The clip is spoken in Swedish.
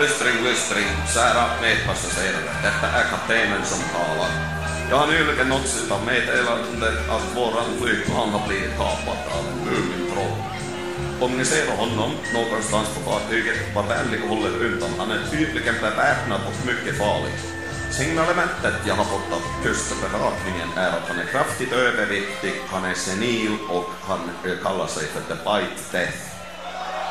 Lystring, kära medpassagerare. Detta är kaptenen som talar. Jag har nyligen nåtts av meddelandet att våran flygplan har blivit kapat av en Mumintroll. Om ni ser honom någonstans på fartyget, var vänlig och håller undan. Han är tydligen beväpnad och mycket farlig. Signalementet jag har fått av kustbevakningen är att han är kraftigt överviktig, han är senil och han kallar sig för The Bite Death.